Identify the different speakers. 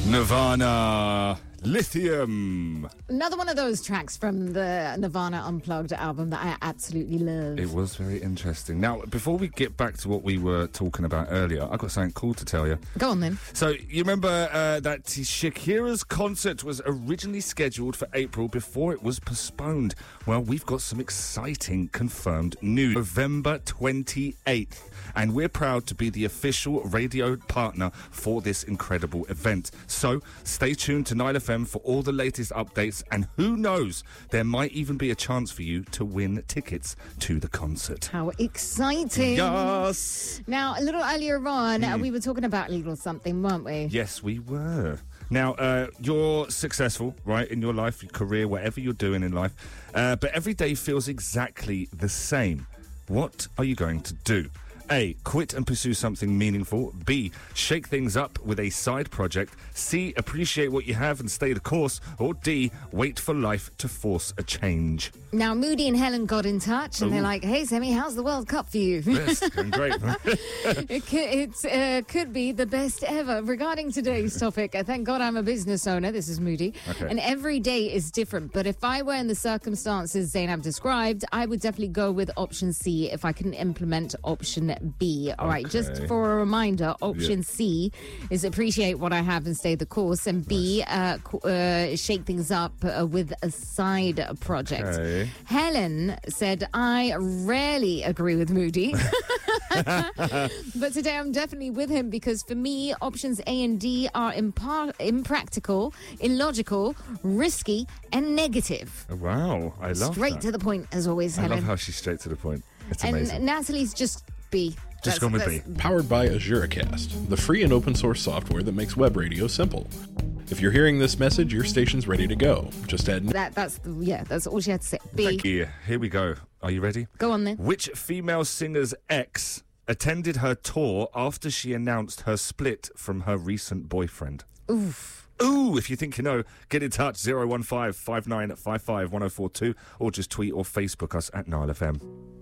Speaker 1: Nirvana, Lithium.
Speaker 2: Another one of those tracks from the Nirvana Unplugged album that I absolutely love.
Speaker 1: It was very interesting. Now, before we get back to what we were talking about earlier, I've got something cool to tell you.
Speaker 2: Go on then.
Speaker 1: So, you remember that Shakira's concert was originally scheduled for April before it was postponed? Well, we've got some exciting confirmed news. November 28th. And we're proud to be the official radio partner for this incredible event. So, stay tuned to Nile FM for all the latest updates, and who knows, there might even be a chance for you to win tickets to the concert.
Speaker 2: How exciting.
Speaker 1: Yes!
Speaker 2: Now, a little earlier on, we were talking about a little something, weren't we?
Speaker 1: Yes, we were. Now, you're successful, right, in your life, your career, whatever you're doing in life, but every day feels exactly the same. What are you going to do? A, quit and pursue something meaningful. B, shake things up with a side project. C, appreciate what you have and stay the course. Or D, wait for life to force a change.
Speaker 2: Now, Moody and Helen got in touch, and they're like, hey, Sammy, how's the World Cup for you?
Speaker 1: Yes, going great.
Speaker 2: It could be the best ever. Regarding today's topic, thank God I'm a business owner. This is Moody.
Speaker 1: Okay.
Speaker 2: And every day is different. But if I were in the circumstances Zainab described, I would definitely go with option C if I can implement option B. All right, just for a reminder, option C is appreciate what I have and stay the course. And B, shake things up with a side project.
Speaker 1: Okay.
Speaker 2: Helen said, I rarely agree with Moody. But today I'm definitely with him because for me, options A and D are impractical, illogical, risky, and negative.
Speaker 1: Wow, I love
Speaker 2: Straight
Speaker 1: that.
Speaker 2: to the point, as always,
Speaker 1: I
Speaker 2: Helen.
Speaker 1: love how she's straight to the point. It's
Speaker 2: and
Speaker 1: amazing.
Speaker 2: Natalie's just B.
Speaker 1: Just gone with B.
Speaker 3: Powered by AzureCast, the free and open source software that makes web radio simple. If you're hearing this message, your station's ready to go. Just add...
Speaker 2: That's all she had to say. B.
Speaker 1: Yeah, here we go. Are you ready?
Speaker 2: Go on then.
Speaker 1: Which female singer's ex attended her tour after she announced her split from her recent boyfriend?
Speaker 2: Oof.
Speaker 1: Ooh, if you think you know, get in touch, 015 5955 1042, or just tweet or Facebook us at Nile FM.